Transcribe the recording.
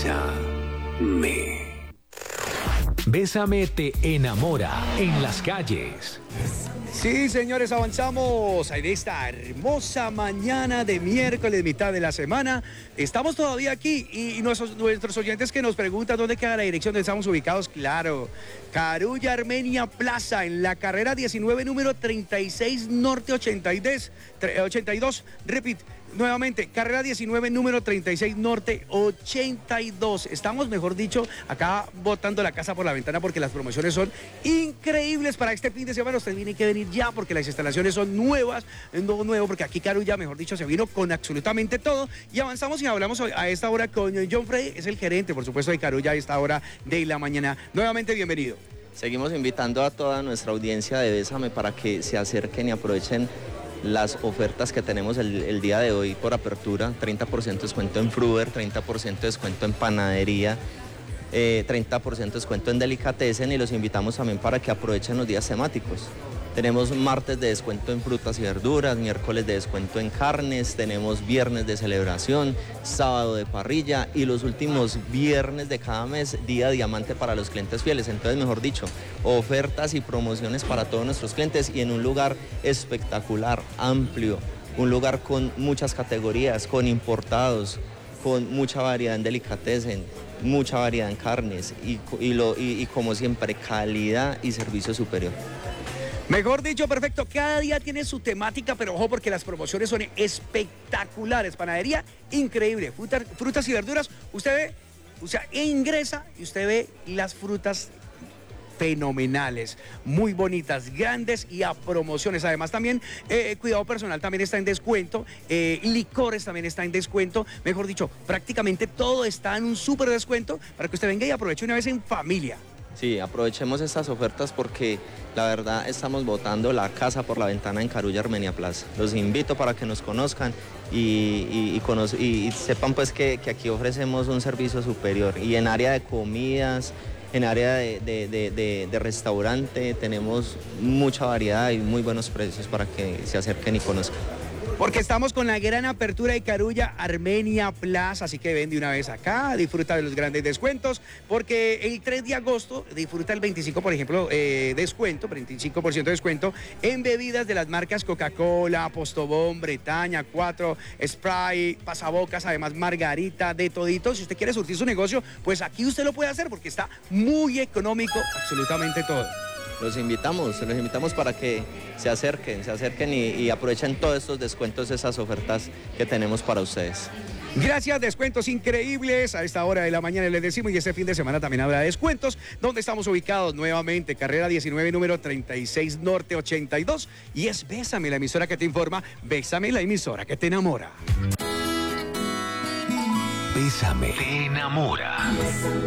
Bésame. Bésame te enamora en las calles. Sí, señores, avanzamos en esta hermosa mañana de miércoles, mitad de la semana. Estamos todavía aquí y nuestros oyentes que nos preguntan dónde queda la dirección, donde estamos ubicados, claro. Carulla Armenia Plaza, en la carrera 19, número 36 Norte 82. Repito, nuevamente, carrera 19, número 36 Norte 82. Estamos, mejor dicho, acá botando la casa por la ventana porque las promociones son increíbles para este fin de semana. Usted tiene que venir ya porque las instalaciones son nuevas, nuevo, porque aquí Carulla, mejor dicho, se vino con absolutamente todo. Y avanzamos y hablamos a esta hora con John Frey, es el gerente, por supuesto, de Carulla a esta hora de la mañana. Nuevamente, bienvenido. Seguimos invitando a toda nuestra audiencia de Bésame para que se acerquen y aprovechen las ofertas que tenemos el día de hoy por apertura. 30% descuento en Fruver, 30% descuento en panadería, 30% descuento en delicatessen, y los invitamos también para que aprovechen los días temáticos. Tenemos martes de descuento en frutas y verduras, miércoles de descuento en carnes, tenemos viernes de celebración, sábado de parrilla y los últimos viernes de cada mes, día diamante para los clientes fieles. Entonces, mejor dicho, ofertas y promociones para todos nuestros clientes y en un lugar espectacular, amplio, un lugar con muchas categorías, con importados, con mucha variedad en delicatessen, mucha variedad en carnes y como siempre, calidad y servicio superior. Mejor dicho, perfecto. Cada día tiene su temática, pero ojo porque las promociones son espectaculares. Panadería, increíble. Frutas y verduras, usted ve, o sea, ingresa y usted ve las frutas fenomenales, muy bonitas, grandes y a promociones. Además también cuidado personal también está en descuento, licores también está en descuento. Mejor dicho, prácticamente todo está en un súper descuento para que usted venga y aproveche una vez en familia. Sí, aprovechemos estas ofertas porque la verdad estamos botando la casa por la ventana en Carulla Armenia Plaza. Los invito para que nos conozcan y sepan pues que aquí ofrecemos un servicio superior, y en área de comidas, en área de restaurante tenemos mucha variedad y muy buenos precios para que se acerquen y conozcan. Porque estamos con la gran apertura de Carulla Armenia Plaza, así que ven de una vez acá, disfruta de los grandes descuentos, porque el 3 de agosto disfruta el 25%, por ejemplo, 25% de descuento en bebidas de las marcas Coca-Cola, Postobón, Bretaña, 4, Sprite, Pasabocas, además Margarita, de todito. Si usted quiere surtir su negocio, pues aquí usted lo puede hacer porque está muy económico, absolutamente todo. Los invitamos para que se acerquen y aprovechen todos estos descuentos, esas ofertas que tenemos para ustedes. Gracias, descuentos increíbles a esta hora de la mañana les decimos, y este fin de semana también habrá descuentos. ¿Dónde estamos ubicados? Nuevamente, carrera 19, número 36 Norte 82, y es Bésame, la emisora que te informa, Bésame, la emisora que te enamora. Bésame te enamora.